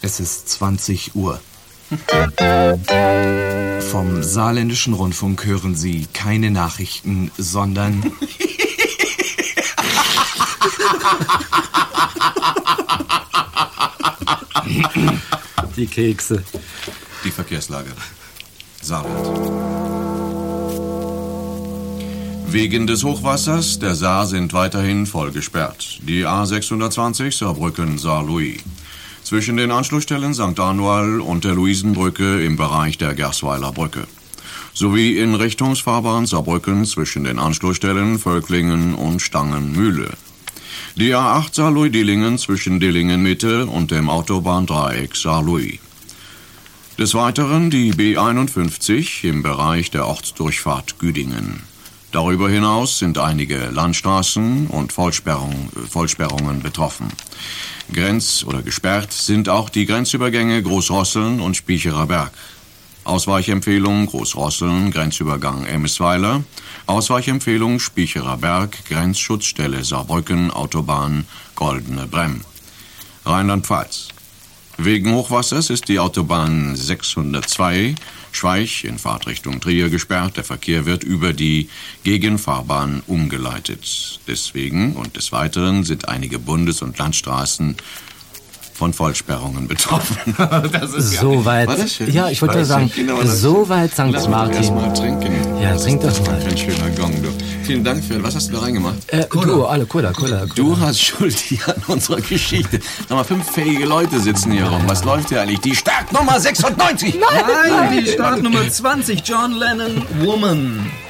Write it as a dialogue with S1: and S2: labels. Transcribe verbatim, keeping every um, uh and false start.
S1: Es ist zwanzig Uhr. Vom Saarländischen Rundfunk hören Sie keine Nachrichten, sondern...
S2: Die Kekse.
S3: Die Verkehrslage. Saarland. Wegen des Hochwassers der Saar sind weiterhin voll gesperrt. Die A sechshundertzwanzig Saarbrücken-Saarlouis. Zwischen den Anschlussstellen Sankt Anual und der Luisenbrücke im Bereich der Gersweiler Brücke. Sowie in Richtungsfahrbahn Saarbrücken zwischen den Anschlussstellen Völklingen und Stangenmühle. Die A acht Saarlouis-Dillingen zwischen Dillingen-Mitte und dem Autobahndreieck Saarlouis. Des Weiteren die B einundfünfzig im Bereich der Ortsdurchfahrt Güdingen. Darüber hinaus sind einige Landstraßen und Vollsperrung, Vollsperrungen betroffen. Grenz- oder gesperrt sind auch die Grenzübergänge Großrosseln und Spiecherer Berg. Ausweichempfehlung Großrosseln, Grenzübergang Emmesweiler. Ausweichempfehlung Spiecherer Berg, Grenzschutzstelle Saarbrücken, Autobahn Goldene Bremm. Rheinland-Pfalz. Wegen Hochwassers ist die Autobahn sechshundertzwei Schweich in Fahrtrichtung Trier gesperrt. Der Verkehr wird über die Gegenfahrbahn umgeleitet. Deswegen und des Weiteren sind einige Bundes- und Landstraßen von Vollsperrungen betroffen.
S2: Das ist so weit. Ja, ich wollte sagen, genau, so weit Sankt Martin.
S3: Lass mal trinken.
S2: Ja,
S3: das
S2: trink das mal.
S3: Ein schöner Gong, du. Vielen Dank für. Was hast du da reingemacht?
S2: Äh, du, alle Cola, Cola, Cola.
S3: Du hast Schuld hier an unserer Geschichte. Sag mal, fünf fähige Leute sitzen hier rum. Was läuft hier eigentlich? Die Startnummer sechsundneunzig.
S4: Nein, Nein, die Startnummer zwanzig. John Lennon, Woman.